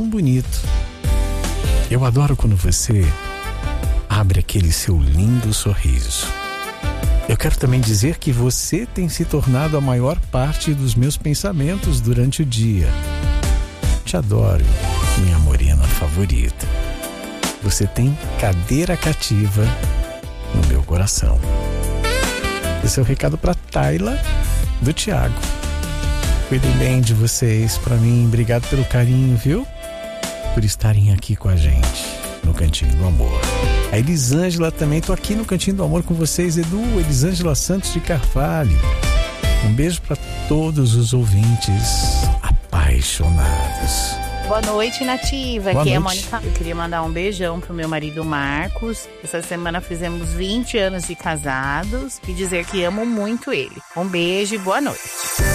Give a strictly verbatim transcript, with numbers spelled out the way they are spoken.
bonito. Eu adoro quando você abre aquele seu lindo sorriso. Eu quero também dizer que você tem se tornado a maior parte dos meus pensamentos durante o dia. Te adoro, minha morena favorita. Você tem cadeira cativa no meu coração. Esse é o recado para Tayla do Thiago. Cuidem bem de vocês. Para mim, obrigado pelo carinho, viu? Por estarem aqui com a gente no Cantinho do Amor. A Elisângela também, tô aqui no Cantinho do Amor com vocês, Edu. Elisângela Santos de Carvalho. Um beijo para todos os ouvintes apaixonados. Boa noite, Nativa. Boa Aqui noite. é a Mônica. Eu queria mandar um beijão pro meu marido Marcos. Essa semana fizemos vinte anos de casados e dizer que amo muito ele. Um beijo e boa noite.